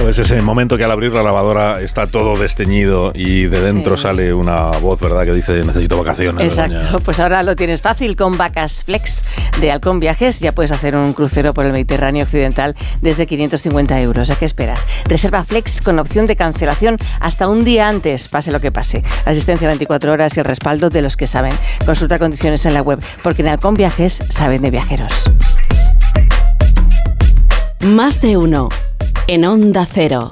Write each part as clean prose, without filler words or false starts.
Bueno, es ese momento que al abrir la lavadora está todo desteñido y de dentro sale una voz, ¿verdad?, que dice necesito vacaciones. Exacto, doña. Pues ahora lo tienes fácil con Vacas Flex de Halcón Viajes. Ya puedes hacer un crucero por el Mediterráneo occidental desde 550 euros. ¿A qué esperas? Reserva Flex con opción de cancelación hasta un día antes, pase lo que pase. Asistencia 24 horas y el respaldo de los que saben. Consulta condiciones en la web, porque en Halcón Viajes saben de viajeros. Más de uno en Onda Cero.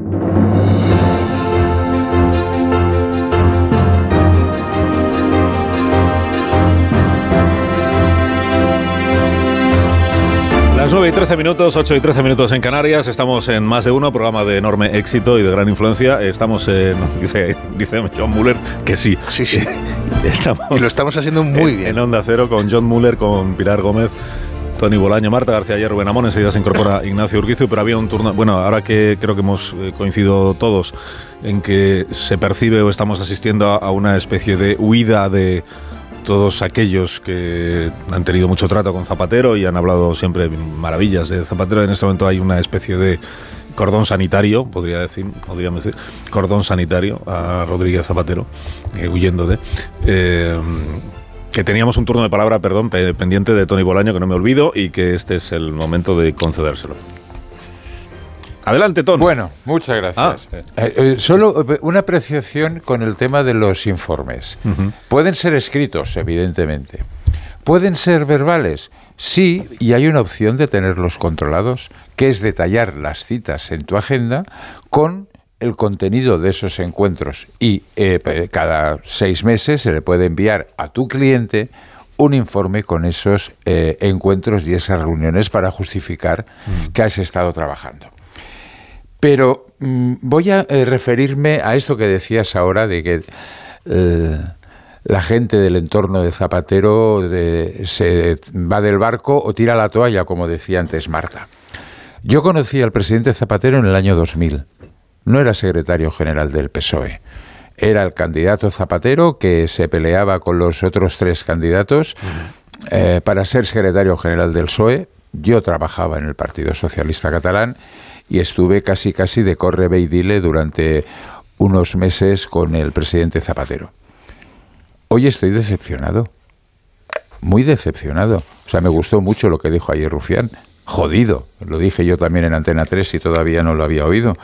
Las 9 y 13 minutos, 8 y 13 minutos en Canarias. Estamos en Más de Uno, programa de enorme éxito y de gran influencia. Estamos en... Dice John Muller que sí. Sí. Estamos y lo estamos haciendo muy bien. En Onda Cero con John Muller, con Pilar Gómez, Tony Bolaño, Marta García y Rubén Amón. Enseguida se incorpora Ignacio Urquizu, pero había un turno... Bueno, ahora que creo que hemos coincidido todos en que se percibe o estamos asistiendo a una especie de huida de todos aquellos que han tenido mucho trato con Zapatero y han hablado siempre maravillas de Zapatero. En este momento hay una especie de cordón sanitario, podríamos decir, cordón sanitario a Rodríguez Zapatero, huyendo de... que teníamos un turno de palabra, pendiente de Tony Bolaño, que no me olvido, y que este es el momento de concedérselo. Adelante, Tony. Bueno, muchas gracias. Solo una apreciación con el tema de los informes. Uh-huh. Pueden ser escritos, evidentemente. ¿Pueden ser verbales? Sí, y hay una opción de tenerlos controlados, que es detallar las citas en tu agenda con el contenido de esos encuentros. Y cada 6 meses se le puede enviar a tu cliente un informe con esos encuentros y esas reuniones para justificar que has estado trabajando. Pero voy a referirme a esto que decías ahora de que la gente del entorno de Zapatero se va del barco o tira la toalla, como decía antes Marta. Yo conocí al presidente Zapatero en el año 2000. No era secretario general del PSOE. Era el candidato Zapatero que se peleaba con los otros 3 candidatos para ser secretario general del PSOE. Yo trabajaba en el Partido Socialista Catalán y estuve casi de corre ve y dile durante unos meses con el presidente Zapatero. Hoy estoy decepcionado, muy decepcionado. O sea, me gustó mucho lo que dijo ayer Rufián. Jodido, lo dije yo también en Antena 3 y todavía no lo había oído.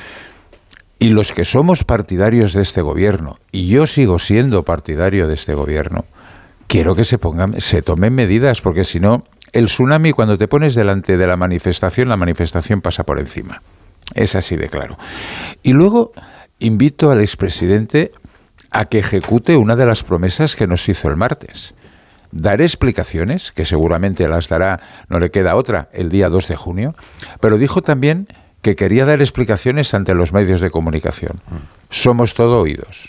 Y los que somos partidarios de este gobierno, y yo sigo siendo partidario de este gobierno, quiero que se tomen medidas, porque si no, el tsunami, cuando te pones delante de la manifestación pasa por encima. Es así de claro. Y luego invito al expresidente a que ejecute una de las promesas que nos hizo el martes. Daré explicaciones, que seguramente las dará, no le queda otra, el día 2 de junio, pero dijo también que quería dar explicaciones ante los medios de comunicación. Somos todo oídos.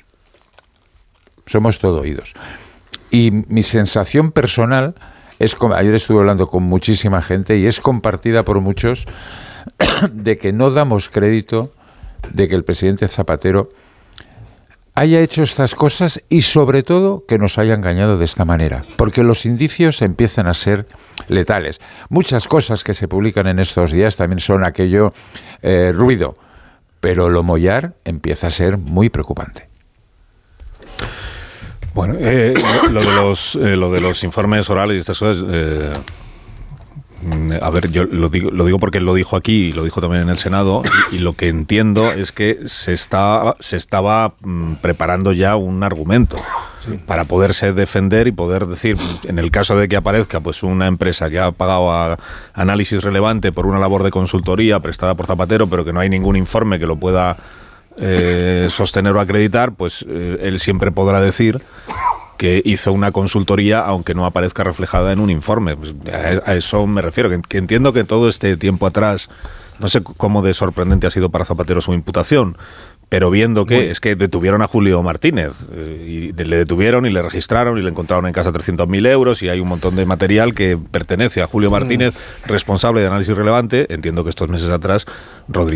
Somos todo oídos. Y mi sensación personal es, ayer estuve hablando con muchísima gente y es compartida por muchos, de que no damos crédito de que el presidente Zapatero haya hecho estas cosas y sobre todo que nos haya engañado de esta manera, porque los indicios empiezan a ser letales. Muchas cosas que se publican en estos días también son aquello ruido, pero lo Mollar empieza a ser muy preocupante. Bueno, lo de los informes orales y estas cosas, a ver, yo lo digo porque él lo dijo aquí y lo dijo también en el Senado, y lo que entiendo es que se estaba preparando ya un argumento para poderse defender y poder decir, en el caso de que aparezca pues una empresa que ha pagado a Análisis Relevante por una labor de consultoría prestada por Zapatero, pero que no hay ningún informe que lo pueda sostener o acreditar, pues él siempre podrá decir que hizo una consultoría aunque no aparezca reflejada en un informe. Pues a eso me refiero, que entiendo que todo este tiempo atrás, no sé cómo de sorprendente ha sido para Zapatero su imputación, pero viendo que es que detuvieron a Julio Martínez, y le detuvieron y le registraron y le encontraron en casa 300.000 euros y hay un montón de material que pertenece a Julio Martínez, responsable de Análisis Relevante. Entiendo que estos meses atrás Rodríguez